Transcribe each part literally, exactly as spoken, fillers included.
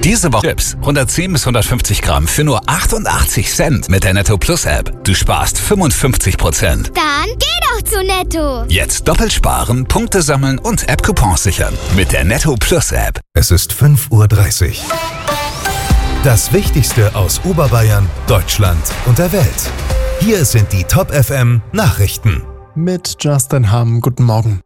Diese Woche Chips, hundertzehn bis hundertfünfzig Gramm für nur achtundachtzig Cent mit der Netto Plus App. Du sparst fünfundfünfzig Prozent. Dann geh doch zu Netto. Jetzt doppelt sparen, Punkte sammeln und App-Coupons sichern mit der Netto Plus App. Es ist fünf Uhr dreißig. Das Wichtigste aus Oberbayern, Deutschland und der Welt. Hier sind die Top F M Nachrichten. Mit Justin Hamm, guten Morgen.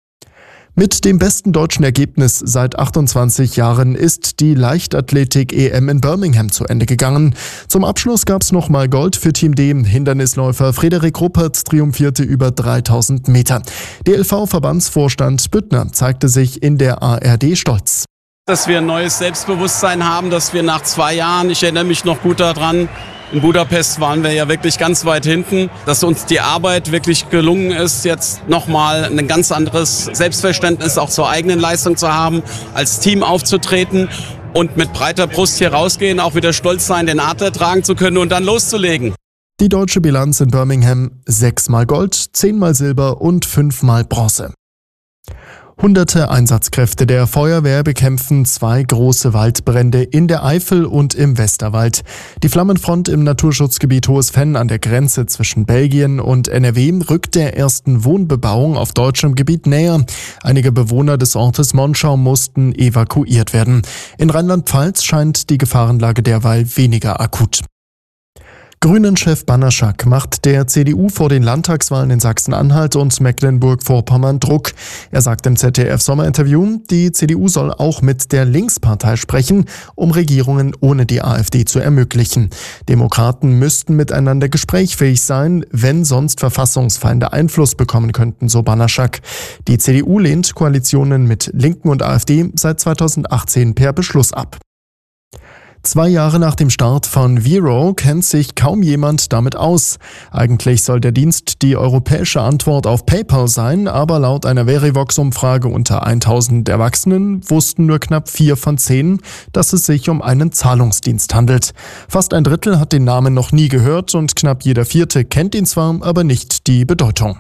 Mit dem besten deutschen Ergebnis seit achtundzwanzig Jahren ist die Leichtathletik-E M in Birmingham zu Ende gegangen. Zum Abschluss gab es nochmal Gold für Team D. Hindernisläufer Frederik Ruppert triumphierte über dreitausend Meter. D L V-Verbandsvorstand Büttner zeigte sich in der A R D stolz. Dass wir ein neues Selbstbewusstsein haben, dass wir nach zwei Jahren, ich erinnere mich noch gut daran, in Budapest waren wir ja wirklich ganz weit hinten, dass uns die Arbeit wirklich gelungen ist, jetzt nochmal ein ganz anderes Selbstverständnis auch zur eigenen Leistung zu haben, als Team aufzutreten und mit breiter Brust hier rausgehen, auch wieder stolz sein, den Adler tragen zu können und dann loszulegen. Die deutsche Bilanz in Birmingham: sechsmal Gold, zehnmal Silber und fünfmal Bronze. Hunderte Einsatzkräfte der Feuerwehr bekämpfen zwei große Waldbrände in der Eifel und im Westerwald. Die Flammenfront im Naturschutzgebiet Hohes Venn an der Grenze zwischen Belgien und N R W rückt der ersten Wohnbebauung auf deutschem Gebiet näher. Einige Bewohner des Ortes Monschau mussten evakuiert werden. In Rheinland-Pfalz scheint die Gefahrenlage derweil weniger akut. Grünen-Chef Banaszak macht der C D U vor den Landtagswahlen in Sachsen-Anhalt und Mecklenburg-Vorpommern Druck. Er sagt im Z D F-Sommerinterview, die C D U soll auch mit der Linkspartei sprechen, um Regierungen ohne die AfD zu ermöglichen. Demokraten müssten miteinander gesprächsfähig sein, wenn sonst Verfassungsfeinde Einfluss bekommen könnten, so Banaszak. Die C D U lehnt Koalitionen mit Linken und AfD seit zweitausendachtzehn per Beschluss ab. Zwei Jahre nach dem Start von Vero kennt sich kaum jemand damit aus. Eigentlich soll der Dienst die europäische Antwort auf PayPal sein, aber laut einer Verivox-Umfrage unter tausend Erwachsenen wussten nur knapp vier von zehn, dass es sich um einen Zahlungsdienst handelt. Fast ein Drittel hat den Namen noch nie gehört und knapp jeder Vierte kennt ihn zwar, aber nicht die Bedeutung.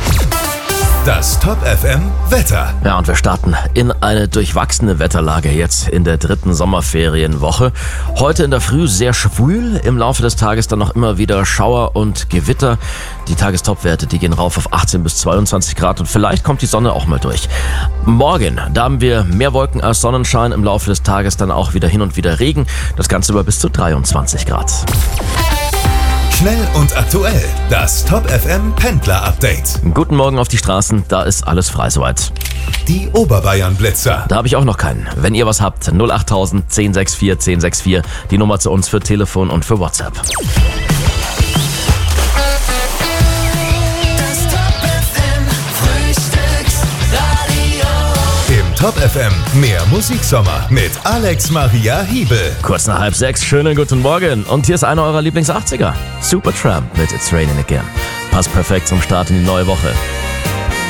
Das Top F M Wetter. Ja, und wir starten in eine durchwachsene Wetterlage jetzt in der dritten Sommerferienwoche. Heute in der Früh sehr schwül, im Laufe des Tages dann noch immer wieder Schauer und Gewitter. Die Tagestopwerte, die gehen rauf auf achtzehn bis zweiundzwanzig Grad und vielleicht kommt die Sonne auch mal durch. Morgen, da haben wir mehr Wolken als Sonnenschein, im Laufe des Tages dann auch wieder hin und wieder Regen. Das Ganze über bis zu dreiundzwanzig Grad. Schnell und aktuell, das Top F M Pendler Update. Guten Morgen auf die Straßen, da ist alles frei soweit. Die Oberbayern Blitzer. Da habe ich auch noch keinen. Wenn ihr was habt, null acht tausend, zehn sechs vier, zehn sechs vier, die Nummer zu uns für Telefon und für WhatsApp. Top F M, mehr Musiksommer mit Alex Maria Hiebel. Kurz nach halb sechs, schönen guten Morgen. Und hier ist einer eurer Lieblings-achtziger. Supertramp mit It's Raining Again. Passt perfekt zum Start in die neue Woche.